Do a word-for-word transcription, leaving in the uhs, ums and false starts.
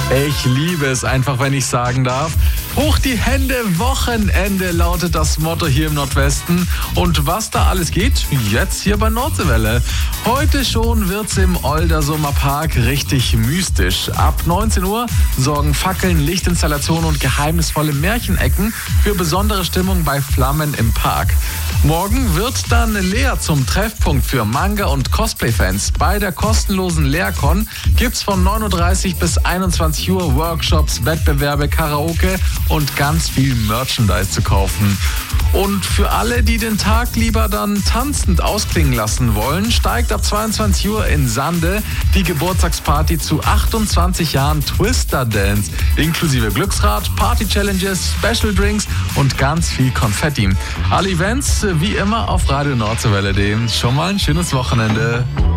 Ich liebe es einfach, wenn ich sagen darf. Hoch die Hände, Wochenende lautet das Motto hier im Nordwesten. Und was da alles geht, jetzt hier bei Nordseewelle. Heute schon wird's im Oldersumer Park richtig mystisch. Ab neunzehn Uhr sorgen Fackeln, Lichtinstallationen und geheimnisvolle Märchenecken für besondere Stimmung bei Flammen im Park. Morgen wird dann Lea zum Treffpunkt für Manga- und Cosplay-Fans. Bei der kostenlosen Leacon gibt's von neun Uhr dreißig bis einundzwanzig Uhr Workshops, Wettbewerbe, Karaoke und ganz viel Merchandise zu kaufen. Und für alle, die den Tag lieber dann tanzend ausklingen lassen wollen, steigt ab zweiundzwanzig Uhr in Sande die Geburtstagsparty zu achtundzwanzig Jahren Twister Dance, inklusive Glücksrad, Party-Challenges, Special Drinks und ganz viel Konfetti. Alle Events wie immer auf radio nordseewelle punkt de. Schon mal ein schönes Wochenende.